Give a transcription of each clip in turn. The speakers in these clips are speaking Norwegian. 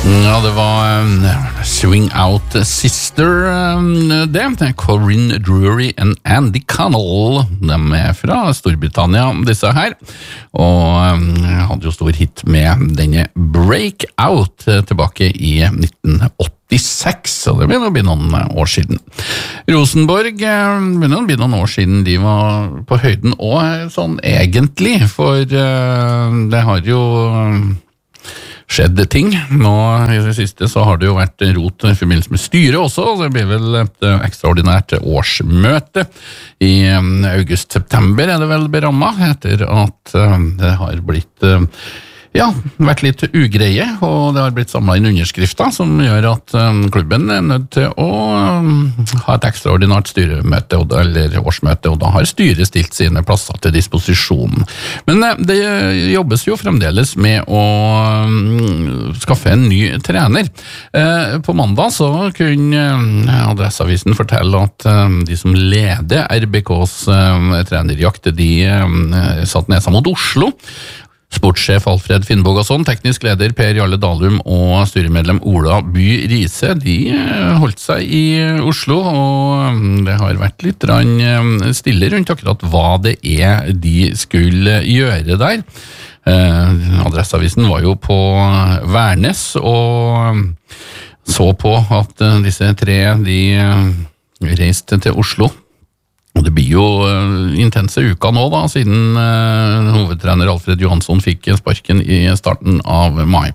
Ja, det var Swing Out Sister, det Corinne Drury and Andy Connell. De fra Storbritannia, disse her. Og hadde jo stor hit med denne Breakout tilbake i 1986, så det begynner å bli noen år siden. Rosenborg begynner å bli noen år siden de var på høyden, og sånn egentlig, for det har jo skjedde ting. Nå i det siste så har det jo vært rot i forbindelse med styret også, og det blir vel et ekstraordinært årsmøte i august-september er det vel berammet, etter at det har blitt vært litt ugreie, og det har blitt samlet inn underskrifter som gjør at klubben er nødt til å ha et ekstraordinært styremøte eller årsmøte, og da har styret stilt sine plasser til disposisjon. Men det jobbes jo fremdeles med å skaffe en ny trener. På mandag så kunne Adresseavisen fortelle at de som leder RBKs trenerjakt, de satt nesa mot Oslo. Sportssjef Alfred Finnbogason, teknisk leder Per Jarle Dalum og styremedlem Ola By Riise, de holdt seg i Oslo, og det har vært litt stille rundt akkurat hva det er de skulle gjøre der. Adresseavisen var jo på Værnes og så på at disse tre de reiste til Oslo. Og det blir jo intense uka nå da, siden hovedtrener Alfred Johansson fikk sparken i starten av mai.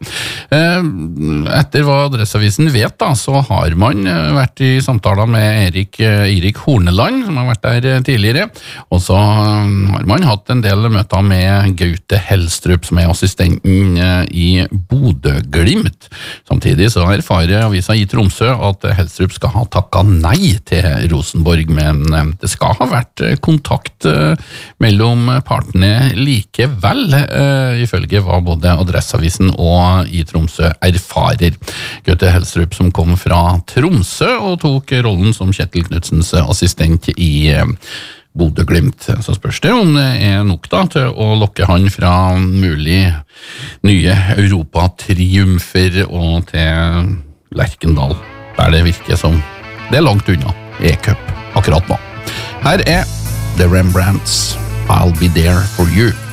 Etter hva Adresseavisen vet da, så har man vært i samtaler med Erik Horneland, som har vært der tidligere, og så har man hatt en del møter med Gaute Helstrup, som er assistenten i Bodø/Glimt. Samtidig så erfarer avisa i Tromsø at Helstrup skal ha takket nei til Rosenborg, men det skal ha vært kontakt mellom partene likevel, ifølge hva både Adresseavisen og i Tromsø erfarer. Gaute Helstrup som kom fra Tromsø og tok rollen som Kjetil Knudsens assistent i Bodø/Glimt. Så spørs det om det er nok da til å lokke han fra mulig nye Europatriumfer og til Lerkendal, der det virker som det er langt unna E-cup akkurat nå. Her er The Rembrandts, I'll Be There For You.